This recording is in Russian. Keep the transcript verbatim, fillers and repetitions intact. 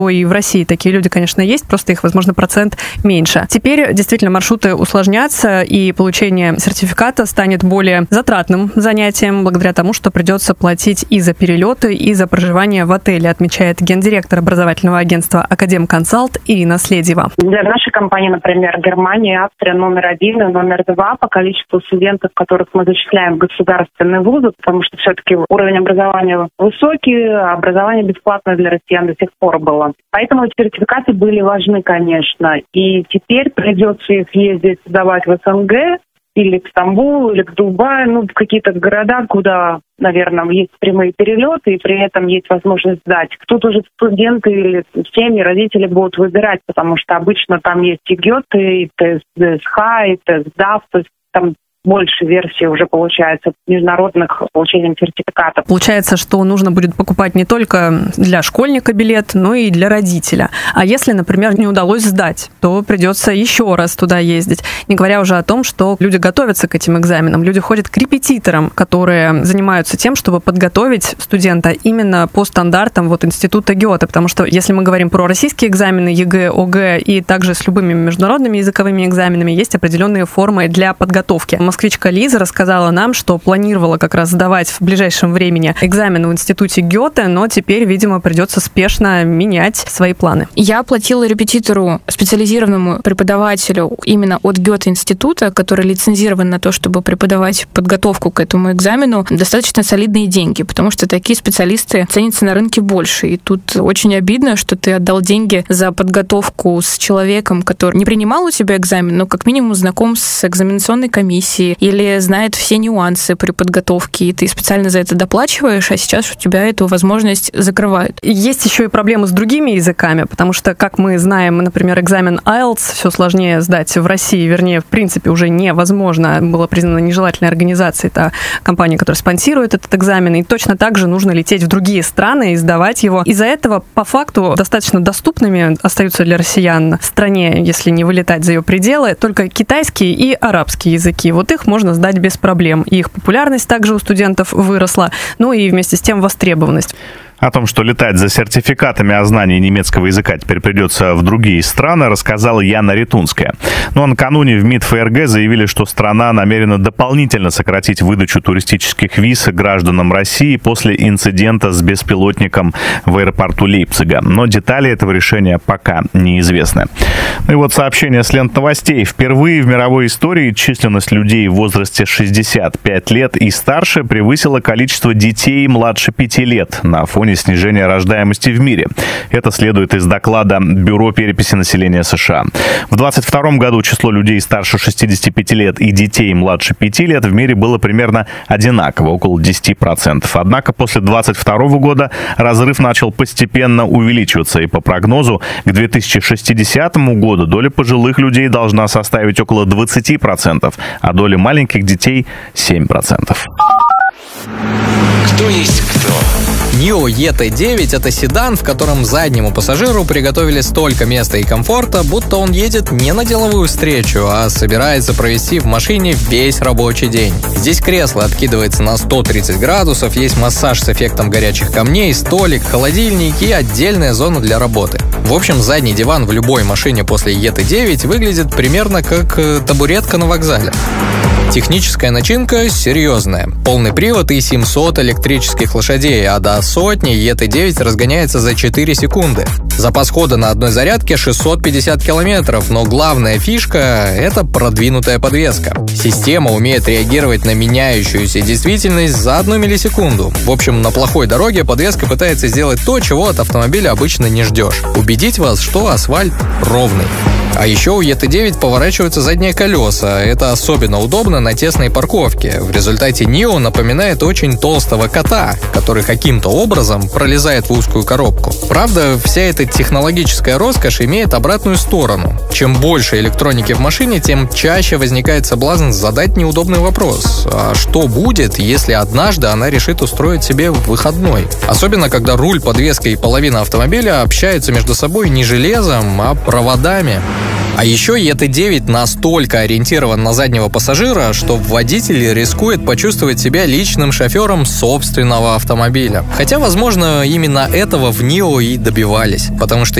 И в России такие люди, конечно, есть, просто их, возможно, процент меньше. Теперь действительно маршруты усложнятся, и получение сертификата станет более затратным занятием, благодаря тому, что придется платить и за перелеты, и за проживание в отеле, отмечает гендиректор образовательного агентства «Академконсалт» Ирина Следьева. Для нашей компании, например, Германия и Австрия номер один и номер два по количеству студентов, которых мы зачисляем в государственные вузы, потому что все-таки уровень образования высокий, а образование бесплатное для россиян до сих пор было. Поэтому сертификаты были важны, конечно. И теперь придется их ездить сдавать в СНГ, или к Стамбулу, или к Дубаю, ну, в какие-то города, куда, наверное, есть прямые перелеты, и при этом есть возможность сдать. Тут уже студенты или семьи, родители будут выбирать, потому что обычно там есть и ГЕТы, и ТСДСХ, и ТСДАФ, то есть там больше версий уже получается международных получением сертификатов. Получается, что нужно будет покупать не только для школьника билет, но и для родителя. А если, например, не удалось сдать, то придется еще раз туда ездить. Не говоря уже о том, что люди готовятся к этим экзаменам, люди ходят к репетиторам, которые занимаются тем, чтобы подготовить студента именно по стандартам вот института Гёте. Потому что если мы говорим про российские экзамены, ЕГЭ, ОГЭ и также с любыми международными языковыми экзаменами, есть определенные формы для подготовки. Москвичка Лиза рассказала нам, что планировала как раз сдавать в ближайшем времени экзамены в институте Гёте, но теперь, видимо, придется спешно менять свои планы. Я оплатила репетитору, специализированному преподавателю именно от Гёте-института, который лицензирован на то, чтобы преподавать подготовку к этому экзамену, достаточно солидные деньги, потому что такие специалисты ценятся на рынке больше. И тут очень обидно, что ты отдал деньги за подготовку с человеком, который не принимал у тебя экзамен, но как минимум знаком с экзаменационной комиссией, или знает все нюансы при подготовке, и ты специально за это доплачиваешь, а сейчас у тебя эту возможность закрывают. Есть еще и проблемы с другими языками, потому что, как мы знаем, например, экзамен ай эл ти эс все сложнее сдать в России, вернее, в принципе, уже невозможно. Было признано нежелательной организацией, это компания, которая спонсирует этот экзамен, и точно так же нужно лететь в другие страны и сдавать его. Из-за этого, по факту, достаточно доступными остаются для россиян в стране, если не вылетать за ее пределы, только китайский и арабский языки. Вот их можно сдать без проблем. И их популярность также у студентов выросла, ну и вместе с тем востребованность. О том, что летать за сертификатами о знании немецкого языка теперь придется в другие страны, рассказала Яна Ритунская. Ну а накануне в МИД эф эр гэ заявили, что страна намерена дополнительно сократить выдачу туристических виз гражданам России после инцидента с беспилотником в аэропорту Лейпцига. Но детали этого решения пока неизвестны. Ну и вот сообщение с лент новостей. Впервые в мировой истории численность людей в возрасте шестьдесят пять лет и старше превысила количество детей младше пяти лет на фоне снижения рождаемости в мире. Это следует из доклада Бюро переписи населения США. В двадцать втором году число людей старше шестидесяти пяти лет и детей младше пяти лет в мире было примерно одинаково, около десять процентов. Однако после двадцать второго года разрыв начал постепенно увеличиваться, и по прогнозу к две тысячи шестидесятому году доля пожилых людей должна составить около двадцати процентов, а доля маленьких детей — семь процентов. Кто есть кто? Нио и ти девять — это седан, в котором заднему пассажиру приготовили столько места и комфорта, будто он едет не на деловую встречу, а собирается провести в машине весь рабочий день. Здесь кресло откидывается на сто тридцать градусов, есть массаж с эффектом горячих камней, столик, холодильник и отдельная зона для работы. В общем, задний диван в любой машине после и ти девять выглядит примерно как табуретка на вокзале. Техническая начинка серьезная. Полный привод и семьсот электрических лошадей, а до сотни и ти девять разгоняется за четыре секунды. Запас хода на одной зарядке шестьсот пятьдесят километров, но главная фишка — это продвинутая подвеска. Система умеет реагировать на меняющуюся действительность за одну миллисекунду. В общем, на плохой дороге подвеска пытается сделать то, чего от автомобиля обычно не ждешь — убедить вас, что асфальт ровный. А еще у и ти девять поворачиваются задние колеса. Это особенно удобно на тесной парковке. В результате Нио напоминает очень толстого кота, который каким-то образом пролезает в узкую коробку. Правда, вся эта технологическая роскошь имеет обратную сторону. Чем больше электроники в машине, тем чаще возникает соблазн задать неудобный вопрос. А что будет, если однажды она решит устроить себе выходной? Особенно, когда руль, подвеска и половина автомобиля общаются между собой не железом, а проводами. А еще и тэ девять настолько ориентирован на заднего пассажира, что водитель рискует почувствовать себя личным шофером собственного автомобиля. Хотя, возможно, именно этого в нио и добивались, потому что